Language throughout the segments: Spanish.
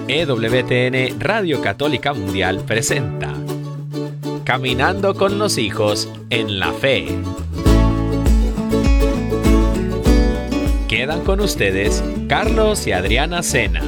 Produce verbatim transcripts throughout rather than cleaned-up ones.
E W T N Radio Católica Mundial presenta Caminando con los hijos en la fe. Quedan con ustedes Carlos y Adriana Sena.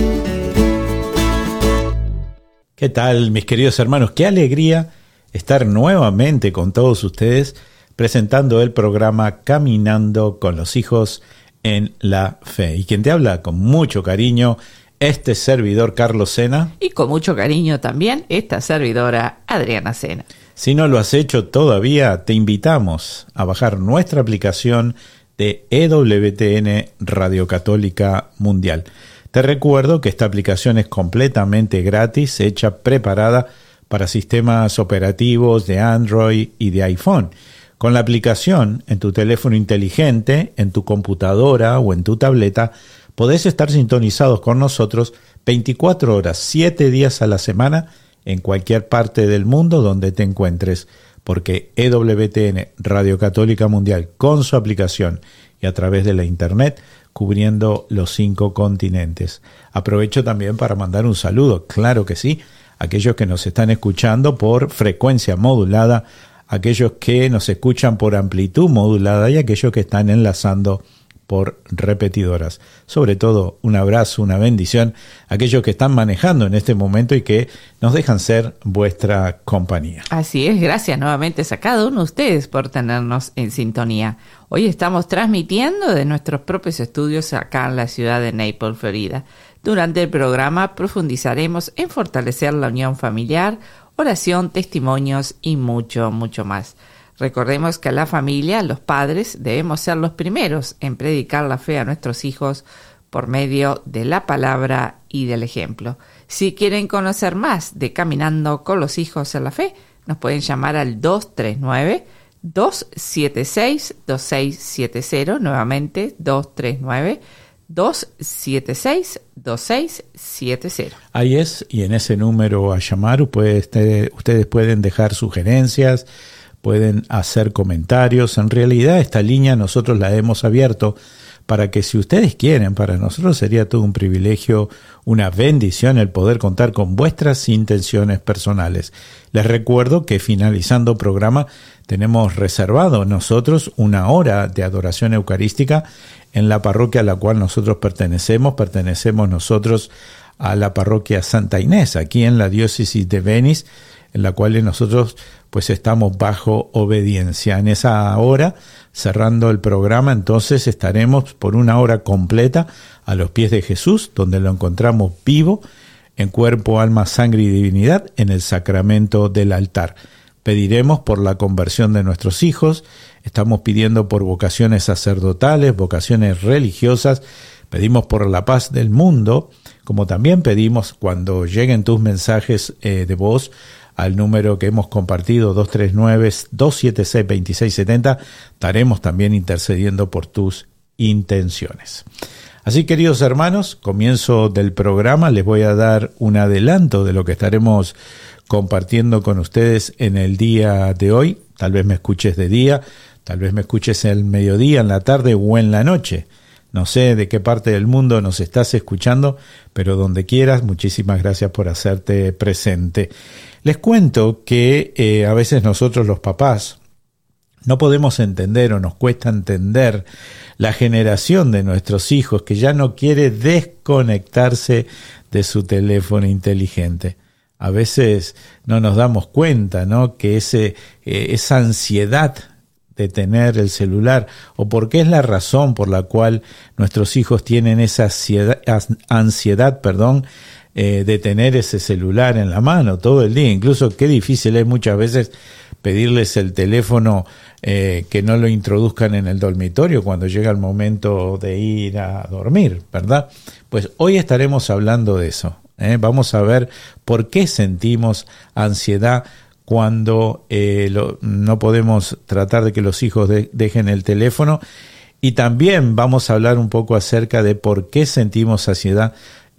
¿Qué tal, mis queridos hermanos? Qué alegría estar nuevamente con todos ustedes presentando el programa Caminando con los hijos en la fe. Y quien te habla con mucho cariño, este servidor Carlos Sena. Y con mucho cariño también, esta servidora Adriana Sena. Si no lo has hecho todavía, te invitamos a bajar nuestra aplicación de E W T N Radio Católica Mundial. Te recuerdo que esta aplicación es completamente gratis, hecha preparada para sistemas operativos de Android y de iPhone. Con la aplicación en tu teléfono inteligente, en tu computadora o en tu tableta, podés estar sintonizados con nosotros veinticuatro horas, siete días a la semana, en cualquier parte del mundo donde te encuentres, porque E W T N Radio Católica Mundial, con su aplicación y a través de la internet, cubriendo los cinco continentes. Aprovecho también para mandar un saludo, claro que sí, a aquellos que nos están escuchando por frecuencia modulada, aquellos que nos escuchan por amplitud modulada y aquellos que están enlazando por repetidoras. Sobre todo, un abrazo, una bendición a aquellos que están manejando en este momento y que nos dejan ser vuestra compañía. Así es, gracias nuevamente a cada uno de ustedes por tenernos en sintonía. Hoy estamos transmitiendo de nuestros propios estudios acá en la ciudad de Naples, Florida. Durante el programa profundizaremos en fortalecer la unión familiar, oración, testimonios y mucho, mucho más. Recordemos que la familia, los padres, debemos ser los primeros en predicar la fe a nuestros hijos por medio de la palabra y del ejemplo. Si quieren conocer más de Caminando con los hijos en la fe, nos pueden llamar al dos tres nueve, dos siete seis, dos seis siete cero, nuevamente dos tres nueve, dos siete seis, dos seis siete cero. Ahí es, y en ese número a llamar ustedes, ustedes pueden dejar sugerencias, pueden hacer comentarios. En realidad esta línea nosotros la hemos abierto para que si ustedes quieren, para nosotros sería todo un privilegio, una bendición el poder contar con vuestras intenciones personales. Les recuerdo que finalizando el programa tenemos reservado nosotros una hora de adoración eucarística en la parroquia a la cual nosotros pertenecemos. Pertenecemos nosotros a la parroquia Santa Inés, aquí en la diócesis de Venice, en la cual nosotros pues estamos bajo obediencia. En esa hora, cerrando el programa, entonces estaremos por una hora completa a los pies de Jesús, donde lo encontramos vivo, en cuerpo, alma, sangre y divinidad, en el sacramento del altar. Pediremos por la conversión de nuestros hijos, estamos pidiendo por vocaciones sacerdotales, vocaciones religiosas, pedimos por la paz del mundo, como también pedimos cuando lleguen tus mensajes eh, de voz al número que hemos compartido, dos tres nueve, dos siete seis, dos seis siete cero, estaremos también intercediendo por tus intenciones. Así, queridos hermanos, comienzo del programa, les voy a dar un adelanto de lo que estaremos compartiendo con ustedes en el día de hoy. Tal vez me escuches de día, tal vez me escuches en el mediodía, en la tarde o en la noche. No sé de qué parte del mundo nos estás escuchando, pero donde quieras, muchísimas gracias por hacerte presente. Les cuento que eh, a veces nosotros los papás no podemos entender o nos cuesta entender la generación de nuestros hijos que ya no quiere desconectarse de su teléfono inteligente. A veces no nos damos cuenta, ¿no?, que ese, eh, esa ansiedad de tener el celular, o por qué es la razón por la cual nuestros hijos tienen esa ansiedad, ansiedad perdón, eh, de tener ese celular en la mano todo el día. Incluso qué difícil es muchas veces pedirles el teléfono, eh, que no lo introduzcan en el dormitorio cuando llega el momento de ir a dormir, ¿verdad? Pues hoy estaremos hablando de eso, ¿eh? Vamos a ver por qué sentimos ansiedad cuando eh, lo, no podemos tratar de que los hijos de, dejen el teléfono. Y también vamos a hablar un poco acerca de por qué sentimos ansiedad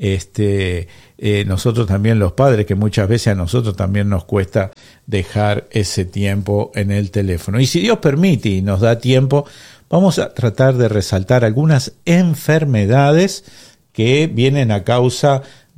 este, eh, nosotros también los padres, que muchas veces a nosotros también nos cuesta dejar ese tiempo en el teléfono. Y si Dios permite y nos da tiempo, vamos a tratar de resaltar algunas enfermedades que vienen a causa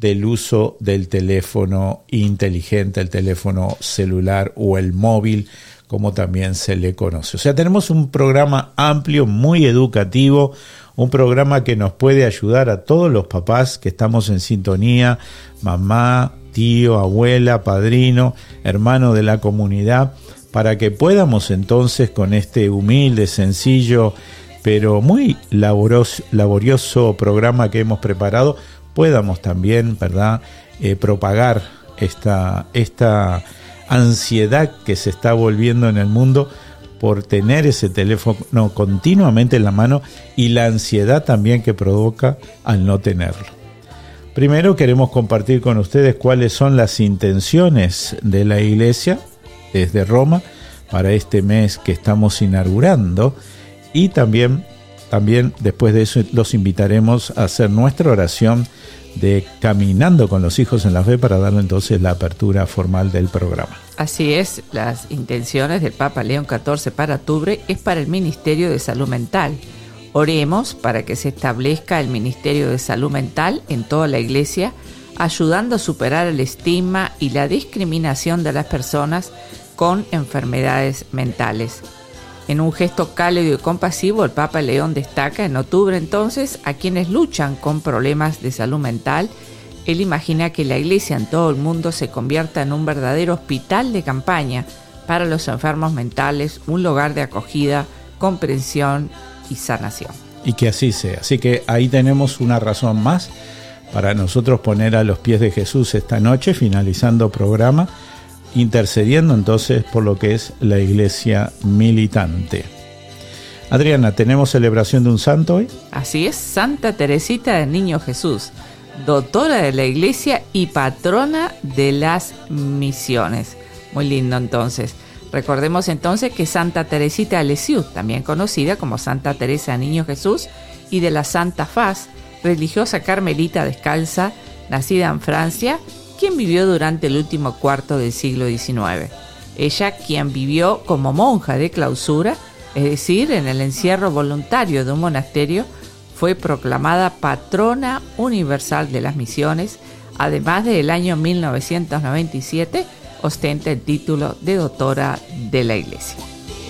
del uso del teléfono inteligente, el teléfono celular o el móvil, como también se le conoce. O sea, tenemos un programa amplio, muy educativo, un programa que nos puede ayudar a todos los papás que estamos en sintonía, mamá, tío, abuela, padrino, hermano de la comunidad, para que podamos entonces con este humilde, sencillo, pero muy laborioso, laborioso programa que hemos preparado, podamos también, ¿verdad?, eh, propagar esta, esta ansiedad que se está volviendo en el mundo por tener ese teléfono continuamente en la mano y la ansiedad también que provoca al no tenerlo. Primero queremos compartir con ustedes cuáles son las intenciones de la Iglesia desde Roma para este mes que estamos inaugurando, y también, también después de eso los invitaremos a hacer nuestra oración de Caminando con los Hijos en la Fe para darle entonces la apertura formal del programa. Así es, las intenciones del Papa León catorce para octubre es para el Ministerio de Salud Mental. Oremos para que se establezca el Ministerio de Salud Mental en toda la Iglesia, ayudando a superar el estigma y la discriminación de las personas con enfermedades mentales. En un gesto cálido y compasivo, el Papa León destaca en octubre entonces a quienes luchan con problemas de salud mental. Él imagina que la Iglesia en todo el mundo se convierta en un verdadero hospital de campaña para los enfermos mentales, un lugar de acogida, comprensión y sanación. Y que así sea. Así que ahí tenemos una razón más para nosotros poner a los pies de Jesús esta noche, finalizando programa, intercediendo entonces por lo que es la Iglesia militante. Adriana, ¿tenemos celebración de un santo hoy? Así es, Santa Teresita del Niño Jesús, doctora de la Iglesia y patrona de las misiones. Muy lindo entonces. Recordemos entonces que Santa Teresita de Lisieux, también conocida como Santa Teresa del Niño Jesús, y de la Santa Faz, religiosa carmelita descalza, nacida en Francia, quien vivió durante el último cuarto del siglo diecinueve. Ella, quien vivió como monja de clausura, es decir, en el encierro voluntario de un monasterio, fue proclamada patrona universal de las misiones. Además, del año mil novecientos noventa y siete, ostenta el título de doctora de la Iglesia.